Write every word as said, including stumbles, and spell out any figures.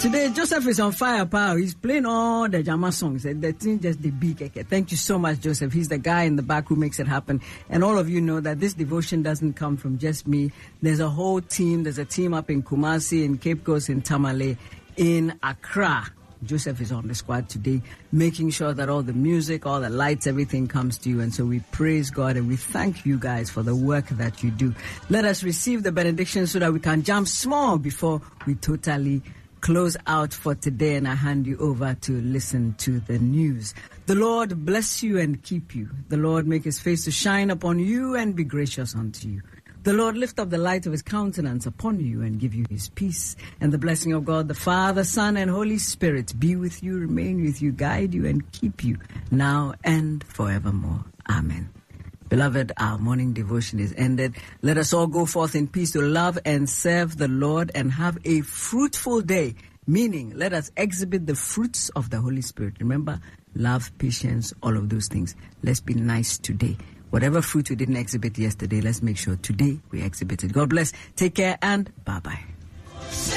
Today, Joseph is on fire, pal. He's playing all the Jama songs. The thing just the big. Thank you so much, Joseph. He's the guy in the back who makes it happen. And all of you know that this devotion doesn't come from just me. There's a whole team. There's a team up in Kumasi, in Cape Coast, in Tamale, in Accra. Joseph is on the squad today, making sure that all the music, all the lights, everything comes to you. And so we praise God and we thank you guys for the work that you do. Let us receive the benediction so that we can jump small before we totally close out for today, and I hand you over to listen to the news. The Lord bless you and keep you. The Lord make his face to shine upon you and be gracious unto you. The Lord lift up the light of his countenance upon you and give you his peace. And the blessing of God, the Father, Son, and Holy Spirit be with you, remain with you, guide you, and keep you now and forevermore. Amen. Beloved, our morning devotion is ended. Let us all go forth in peace to love and serve the Lord and have a fruitful day. Meaning, let us exhibit the fruits of the Holy Spirit. Remember, love, patience, all of those things. Let's be nice today. Whatever fruit we didn't exhibit yesterday, let's make sure today we exhibit it. God bless. Take care and bye-bye.